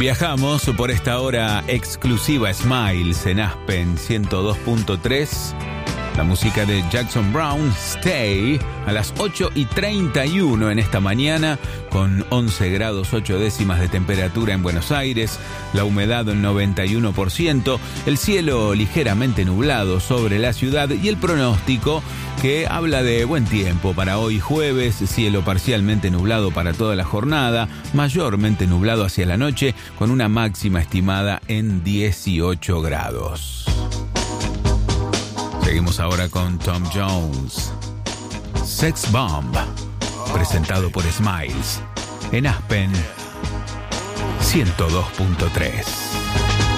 Viajamos por esta hora exclusiva Smiles en Aspen 102.3. La música de Jackson Browne, Stay, a las 8:31 en esta mañana, con 11 grados 8 décimas de temperatura en Buenos Aires, la humedad en 91%, el cielo ligeramente nublado sobre la ciudad y el pronóstico que habla de buen tiempo para hoy jueves, cielo parcialmente nublado para toda la jornada, mayormente nublado hacia la noche, con una máxima estimada en 18 grados. Seguimos ahora con Tom Jones, Sex Bomb, presentado por Smiles, en Aspen 102.3.